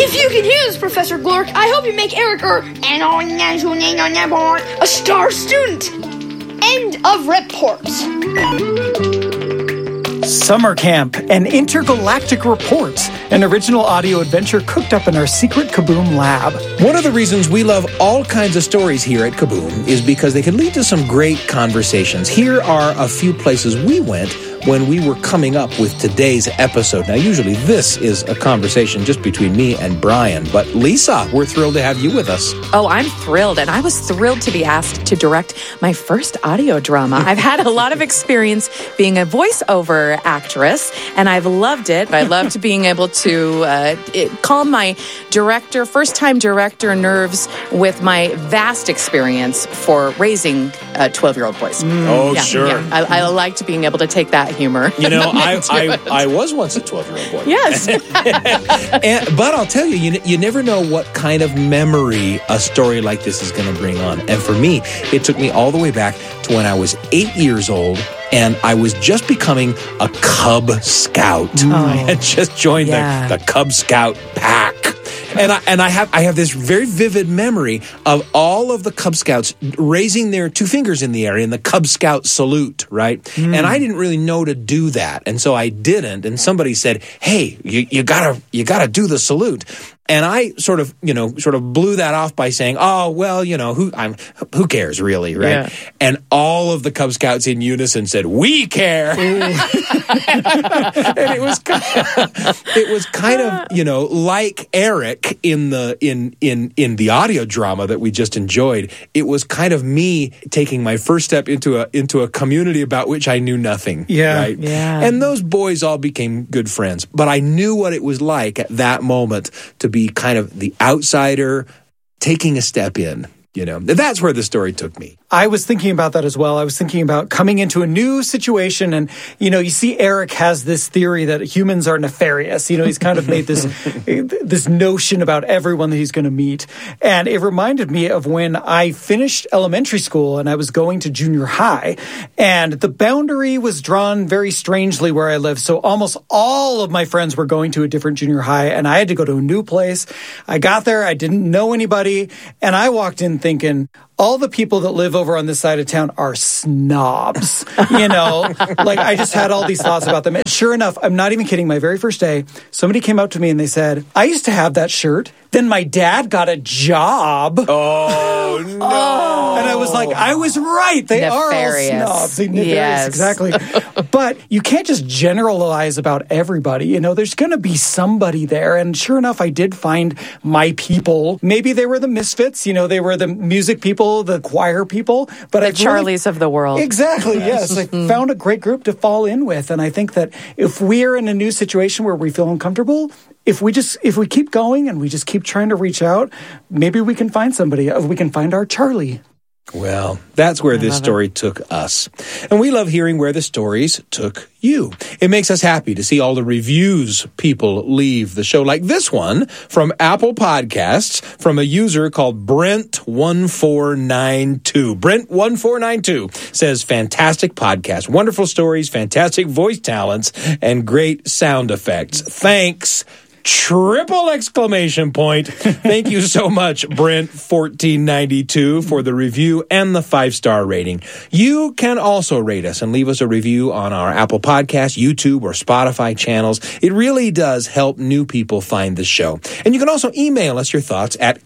If you can hear this, Professor Glork, I hope you make Eric a star student. End of report. Summer Camp, an intergalactic report, an original audio adventure cooked up in our secret Kaboom lab. One of the reasons we love all kinds of stories here at Kaboom is because they can lead to some great conversations. Here are a few places we went when we were coming up with today's episode. Now, usually this is a conversation just between me and Brian, but Lisa, we're thrilled to have you with us. Oh, I'm thrilled, and I was thrilled to be asked to direct my first audio drama. I've had a lot of experience being a voiceover actress, and I've loved it. I loved being able to calm my first-time director nerves with my vast experience for raising 12-year-old boys. Sure. Yeah. I liked being able to take that humor. You know, I was once a 12-year-old boy. Yes. But I'll tell you, you never know what kind of memory a story like this is going to bring on. And for me, it took me all the way back to when I was 8 years old, and I was just becoming a Cub Scout. I had just joined the Cub Scout pack. And I have this very vivid memory of all of the Cub Scouts raising their two fingers in the air in the Cub Scout salute, right? And I didn't really know to do that, and so I didn't. And somebody said, "Hey, you gotta do the salute." And I sort of blew that off by saying, "Oh, well, who cares really, right?" Yeah. And all of the Cub Scouts in unison said, "We care." And it was kind of like Eric in the audio drama that we just enjoyed. It was kind of me taking my first step into a community about which I knew nothing. Yeah. Right? Yeah. And those boys all became good friends. But I knew what it was like at that moment to be kind of the outsider taking a step in. That's where the story took me. I was thinking about that as well. I was thinking about coming into a new situation, and you see Eric has this theory that humans are nefarious. He's kind of made this notion about everyone that he's going to meet. And it reminded me of when I finished elementary school and I was going to junior high, and the boundary was drawn very strangely where I lived. So almost all of my friends were going to a different junior high, and I had to go to a new place. I got there, I didn't know anybody, and I walked in thinking, all the people that live over on this side of town are snobs, Like, I just had all these thoughts about them. And sure enough, I'm not even kidding, my very first day, somebody came up to me and they said, "I used to have that shirt. Then my dad got a job." Oh, no. And I was like, I was right. They Nefarious. are all snobs. Nefarious, Yes. exactly. But you can't just generalize about everybody. There's going to be somebody there. And sure enough, I did find my people. Maybe they were the misfits. They were the music people, the choir people. But The Charlies of the world. Exactly, yes. I found a great group to fall in with. And I think that if we're in a new situation where we feel uncomfortable, if we keep going and we just keep trying to reach out, maybe we can find somebody. We can find our Charlie. Well, that's where this story took us. And we love hearing where the stories took you. It makes us happy to see all the reviews people leave the show, like this one from Apple Podcasts from a user called Brent1492. Brent1492 says, "Fantastic podcast, wonderful stories, fantastic voice talents, and great sound effects. Thanks. Triple exclamation point. Thank you so much, Brent1492, for the review and the 5-star rating. You can also rate us and leave us a review on our Apple Podcast, YouTube, or Spotify channels. It really does help new people find the show. And you can also email us your thoughts at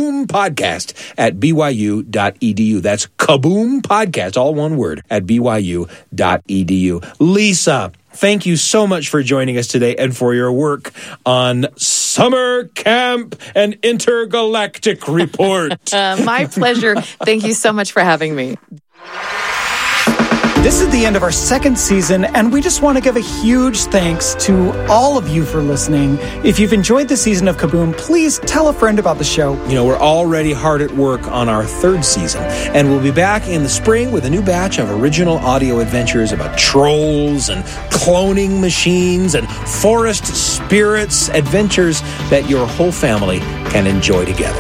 kaboompodcast@byu.edu. That's Kaboom Podcast, all one word, at byu.edu. Lisa, thank you so much for joining us today and for your work on Summer Camp and Intergalactic Report. My pleasure. Thank you so much for having me. This is the end of our second season, and we just want to give a huge thanks to all of you for listening. If you've enjoyed the season of Kaboom, please tell a friend about the show. We're already hard at work on our third season, and we'll be back in the spring with a new batch of original audio adventures about trolls and cloning machines and forest spirits, adventures that your whole family can enjoy together.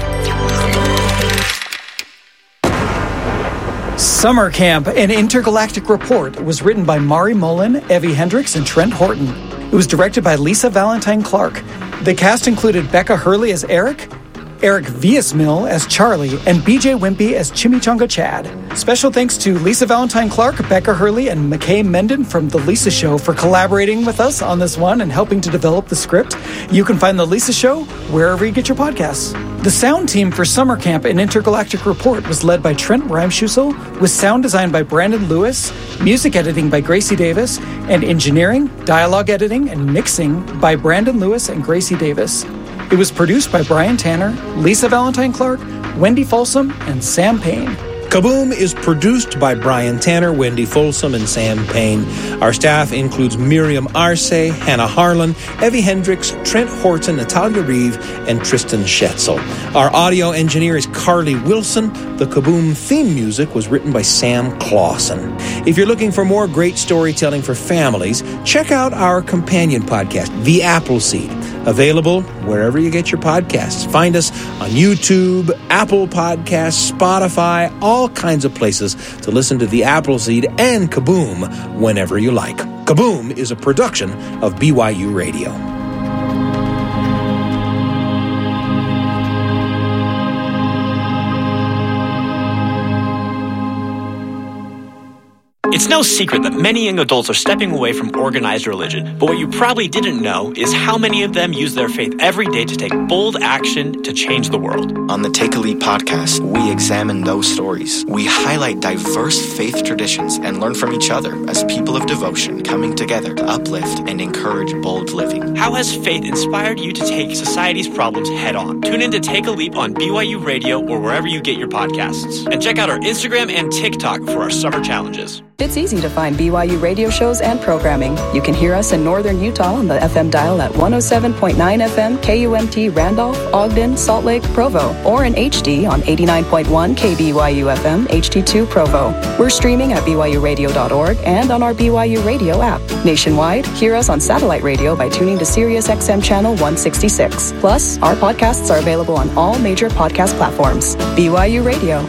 Summer Camp, an Intergalactic Report, was written by Mari Mullen, Evie Hendricks, and Trent Horton. It was directed by Lisa Valentine Clark. The cast included Becca Hurley as Eric, Eric Viasmil as Charlie, and BJ Wimpy as Chimichanga Chad. Special thanks to Lisa Valentine Clark, Becca Hurley, and McKay Menden from The Lisa Show for collaborating with us on this one and helping to develop the script. You can find The Lisa Show wherever you get your podcasts. The sound team for Summer Camp and Intergalactic Report was led by Trent Reimschussel, with sound design by Brandon Lewis, music editing by Gracie Davis, and engineering, dialogue editing, and mixing by Brandon Lewis and Gracie Davis. It was produced by Brian Tanner, Lisa Valentine Clark, Wendy Folsom, and Sam Payne. Kaboom is produced by Brian Tanner, Wendy Folsom, and Sam Payne. Our staff includes Miriam Arce, Hannah Harlan, Evie Hendricks, Trent Horton, Natalia Reeve, and Tristan Schetzel. Our audio engineer is Carly Wilson. The Kaboom theme music was written by Sam Clausen. If you're looking for more great storytelling for families, check out our companion podcast, The Appleseed. Available wherever you get your podcasts. Find us on YouTube, Apple Podcasts, Spotify, all kinds of places to listen to The Appleseed and Kaboom whenever you like. Kaboom is a production of BYU Radio. It's no secret that many young adults are stepping away from organized religion, but what you probably didn't know is how many of them use their faith every day to take bold action to change the world. On the Take a Leap podcast, we examine those stories. We highlight diverse faith traditions and learn from each other as people of devotion coming together to uplift and encourage bold living. How has faith inspired you to take society's problems head on? Tune in to Take a Leap on BYU Radio or wherever you get your podcasts. And check out our Instagram and TikTok for our summer challenges. It's easy to find BYU radio shows and programming. You can hear us in northern Utah on the FM dial at 107.9 FM, KUMT, Randolph, Ogden, Salt Lake, Provo, or in HD on 89.1 KBYU FM, HD2 Provo. We're streaming at BYURadio.org and on our BYU Radio app. Nationwide, hear us on satellite radio by tuning to Sirius XM Channel 166. Plus, our podcasts are available on all major podcast platforms. BYU Radio.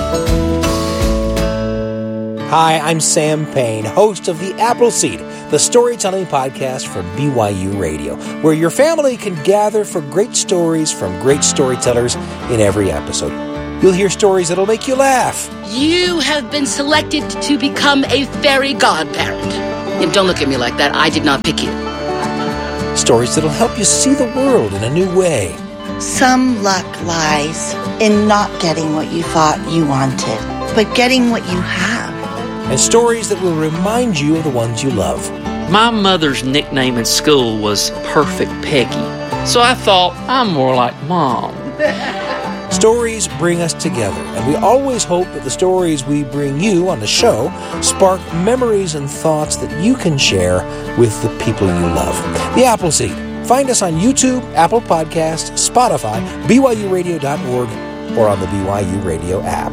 Hi, I'm Sam Payne, host of The Appleseed, the storytelling podcast from BYU Radio, where your family can gather for great stories from great storytellers in every episode. You'll hear stories that'll make you laugh. You have been selected to become a fairy godparent. And don't look at me like that. I did not pick you. Stories that'll help you see the world in a new way. Some luck lies in not getting what you thought you wanted, but getting what you have. And stories that will remind you of the ones you love. My mother's nickname in school was Perfect Peggy, so I thought I'm more like Mom. Stories bring us together, and we always hope that the stories we bring you on the show spark memories and thoughts that you can share with the people you love. The Appleseed. Find us on YouTube, Apple Podcasts, Spotify, BYURadio.org, or on the BYU Radio app.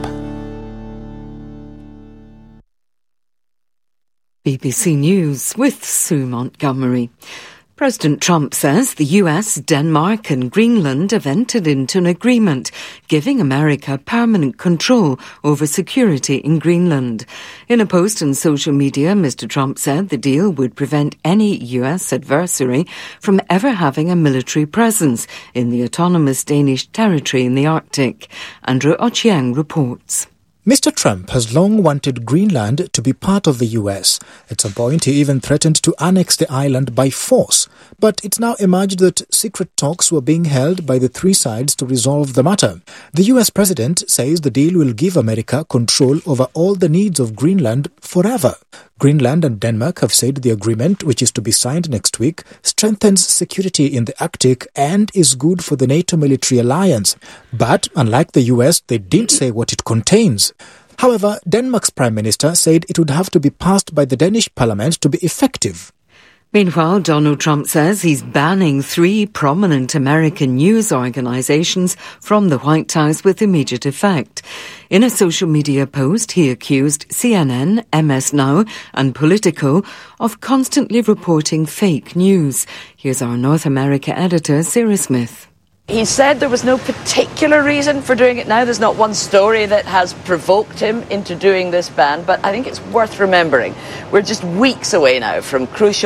BBC News with Sue Montgomery. President Trump says the US, Denmark and Greenland have entered into an agreement giving America permanent control over security in Greenland. In a post on social media, Mr. Trump said the deal would prevent any US adversary from ever having a military presence in the autonomous Danish territory in the Arctic. Andrew Ochieng reports. Mr. Trump has long wanted Greenland to be part of the U.S. At some point, he even threatened to annex the island by force. But it's now emerged that secret talks were being held by the three sides to resolve the matter. The U.S. president says the deal will give America control over all the needs of Greenland forever. Greenland and Denmark have said the agreement, which is to be signed next week, strengthens security in the Arctic and is good for the NATO military alliance. But, unlike the US, they didn't say what it contains. However, Denmark's Prime Minister said it would have to be passed by the Danish parliament to be effective. Meanwhile, Donald Trump says he's banning 3 prominent American news organizations from the White House with immediate effect. In a social media post, he accused CNN, MS Now and Politico of constantly reporting fake news. Here's our North America editor, Sarah Smith. He said there was no particular reason for doing it now. There's not one story that has provoked him into doing this ban, but I think it's worth remembering. We're just weeks away now from crucial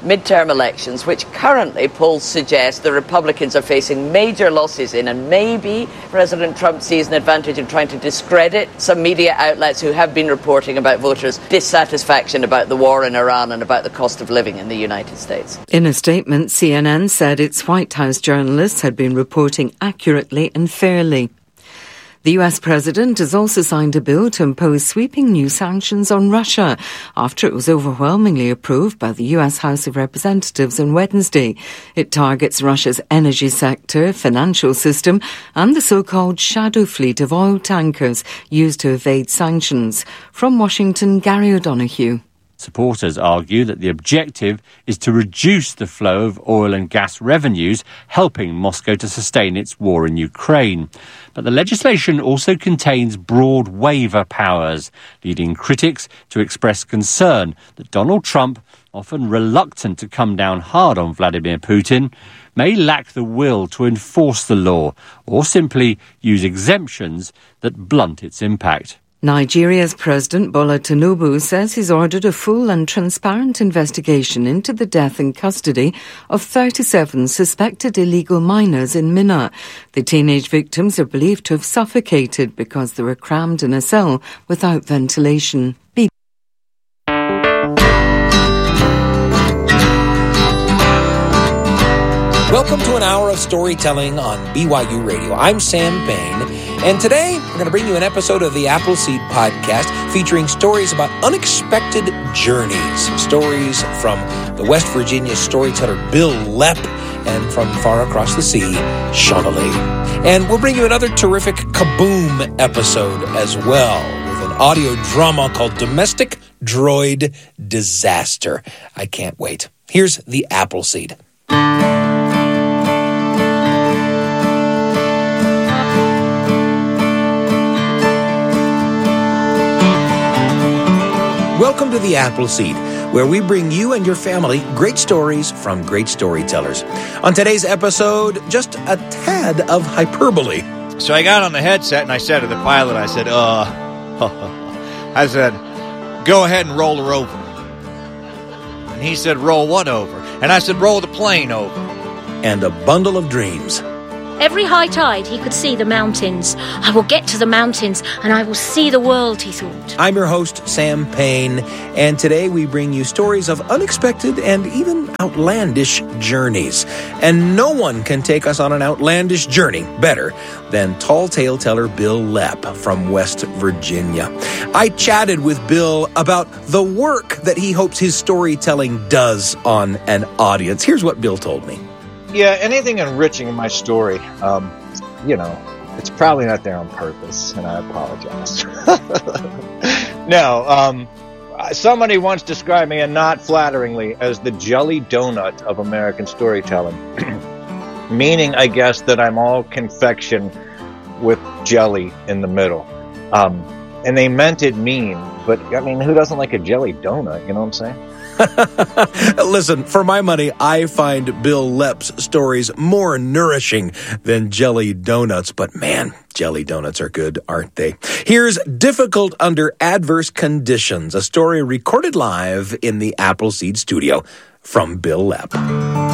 midterm elections, which currently polls suggest the Republicans are facing major losses in, and maybe President Trump sees an advantage in trying to discredit some media outlets who have been reporting about voters' dissatisfaction about the war in Iran and about the cost of living in the United States. In a statement, CNN said its White House journalists had been reporting accurately and fairly. The US president has also signed a bill to impose sweeping new sanctions on Russia after it was overwhelmingly approved by the US House of Representatives on Wednesday. It targets Russia's energy sector, financial system, and the so-called shadow fleet of oil tankers used to evade sanctions. From Washington, Gary O'Donoghue. Supporters argue that the objective is to reduce the flow of oil and gas revenues, helping Moscow to sustain its war in Ukraine. But the legislation also contains broad waiver powers, leading critics to express concern that Donald Trump, often reluctant to come down hard on Vladimir Putin, may lack the will to enforce the law or simply use exemptions that blunt its impact. Nigeria's President Bola Tinubu says he's ordered a full and transparent investigation into the death and custody of 37 suspected illegal miners in Minna. The teenage victims are believed to have suffocated because they were crammed in a cell without ventilation. Welcome to an hour of storytelling on BYU Radio. I'm Sam Payne, and today we're going to bring you an episode of the Appleseed Podcast featuring stories about unexpected journeys. Stories from the West Virginia storyteller Bill Lepp and from far across the sea, Shauna Lee. And we'll bring you another terrific Kaboom episode as well with an audio drama called Domestic Droid Disaster. I can't wait. Here's the Appleseed. Welcome to the Appleseed, where we bring you and your family great stories from great storytellers. On today's episode, just a tad of hyperbole. So I got on the headset and I said to the pilot, I said, go ahead and roll her over. And he said, roll what over? And I said, roll the plane over. And a bundle of dreams. Every high tide, he could see the mountains. I will get to the mountains, and I will see the world, he thought. I'm your host, Sam Payne, and today we bring you stories of unexpected and even outlandish journeys. And no one can take us on an outlandish journey better than tall tale teller Bill Lepp from West Virginia. I chatted with Bill about the work that he hopes his storytelling does on an audience. Here's what Bill told me. Yeah, anything enriching in my story, it's probably not there on purpose, and I apologize. No, somebody once described me, and not flatteringly, as the jelly donut of American storytelling. Meaning, I guess, that I'm all confection with jelly in the middle. And they meant it mean, but, I mean, who doesn't like a jelly donut, you know what I'm saying? Listen, for my money, I find Bill Lepp's stories more nourishing than jelly donuts. But man, jelly donuts are good, aren't they? Here's Difficult Under Adverse Conditions, a story recorded live in the Appleseed studio from Bill Lepp.